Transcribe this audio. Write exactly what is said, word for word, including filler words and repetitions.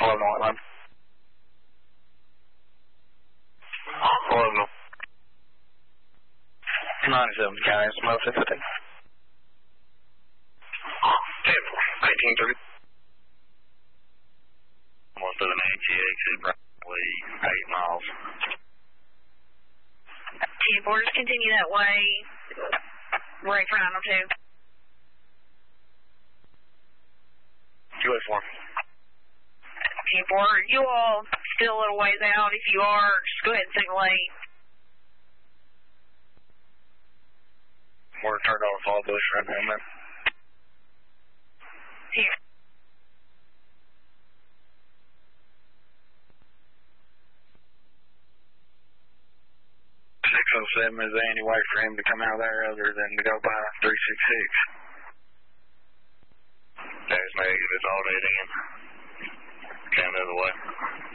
eleven eleven. eleven. ninety-seven, guys, Mo fifty. eighteen thirty. one seven eight G X, probably eight miles. ten four, just continue that way. Right for nine oh two. Q A four. ten four, you all still a little ways out. If you are, just go ahead and signal eight. We're turned on fall bush right now, man. Here. six oh seven, is there any way for him to come out there other than to go by three six six? There's negative, it's all dead in. Count the other way.